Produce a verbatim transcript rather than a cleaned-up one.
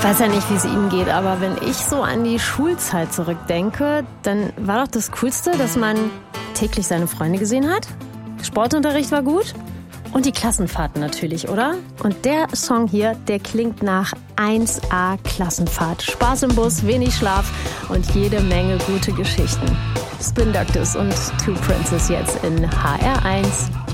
weiß ja nicht, wie es Ihnen geht, aber wenn ich so an die Schulzeit zurückdenke, dann war doch das Coolste, dass man täglich seine Freunde gesehen hat. Sportunterricht war gut. Und die Klassenfahrten natürlich, oder? Und der Song hier, der klingt nach eins A Klassenfahrt. Spaß im Bus, wenig Schlaf und jede Menge gute Geschichten. Spin Doctors und Two Princes jetzt in H R eins.